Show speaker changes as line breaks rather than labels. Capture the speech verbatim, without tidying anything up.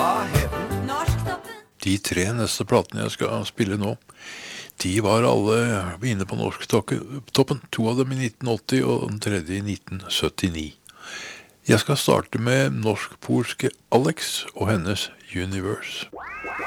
Hva het den?
De tre neste platene jeg skal spille nå, de var alle inne på norsktoppen. To av dem i nitten åtti og den tredje i nitten syttini. Jeg skal starte med norskpolske Alex og hennes Universe.